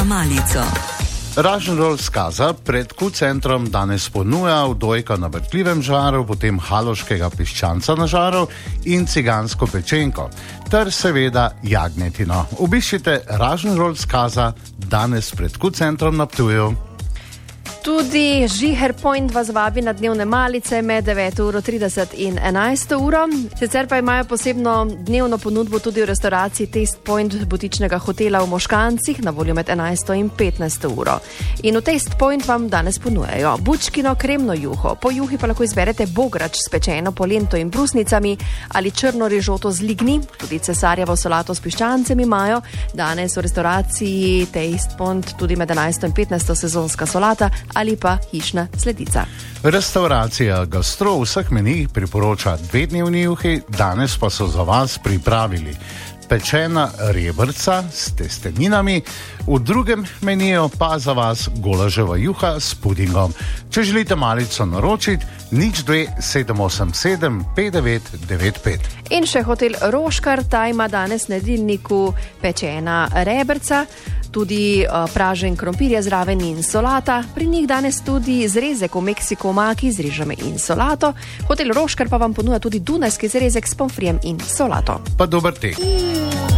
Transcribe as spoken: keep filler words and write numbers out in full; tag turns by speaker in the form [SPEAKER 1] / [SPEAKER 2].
[SPEAKER 1] na malico.
[SPEAKER 2] Rožnrol skaza pred Q-centrom danes ponuja vdojka na vrtljivem žaru, potem haloškega piščanca na žaru in cigansko pečenko, ter seveda jagnjetino. Obiščite Rožnrol skaza danes pred Q-centrom na Ptuju.
[SPEAKER 3] Tudi Žiher Point vas vabi na dnevne malice med deveto uro trideset in enajsto uro. Sicer pa imajo posebno dnevno ponudbo tudi v restauraciji Taste Point butičnega hotela v Moškancih na voljo med enajsto in petnajsto uro. In v Taste Point vam danes ponujajo bučkino kremno juho. Po juhi pa lahko izberete bograč s pečeno polento in brusnicami ali črno rižoto z ligni. Tudi cesarjevo solato s piščancem imajo. Danes v restauraciji Taste Point tudi med enajsto in petnajsto sezonska solata ali pa hišna sledica.
[SPEAKER 2] Restauracija Gastro v vseh menijih priporoča dve dnevni juhi, danes pa so za vas pripravili pečena rebrca s testeninami, v drugem meniju pa za vas golaževa juha s pudingom. Če želite malico naročiti, nič dve sedem osem sedem pet devet devet pet.
[SPEAKER 3] In še hotel Roškar, ta ima danes na jedilniku pečena rebrca, tudi uh, pražen krompir je zraven in solata. Pri njih danes tudi zrezek v Meksiko maki z rižami in solato. Hotel Roškar pa vam ponuja tudi dunajski zrezek s pomfrijem in solato.
[SPEAKER 2] Pa dober tek.